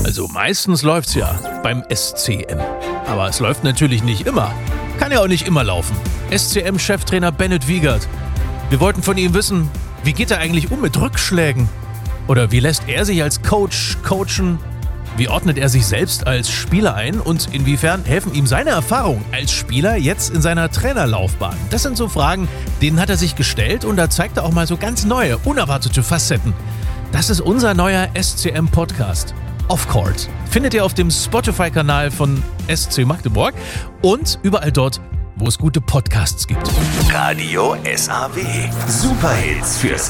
Also meistens läuft's ja beim SCM. Aber es läuft natürlich nicht immer. Kann ja auch nicht immer laufen. SCM-Cheftrainer Bennett Wiegert. Wir wollten von ihm wissen, wie geht er eigentlich um mit Rückschlägen? Oder wie lässt er sich als Coach coachen? Wie ordnet er sich selbst als Spieler ein? Und inwiefern helfen ihm seine Erfahrungen als Spieler jetzt in seiner Trainerlaufbahn? Das sind so Fragen, denen hat er sich gestellt und da zeigt er auch mal so ganz neue, unerwartete Facetten. Das ist unser neuer SCM-Podcast. Off Court. Findet ihr auf dem Spotify-Kanal von SC Magdeburg und überall dort, wo es gute Podcasts gibt. Radio SAW. Superhits fürs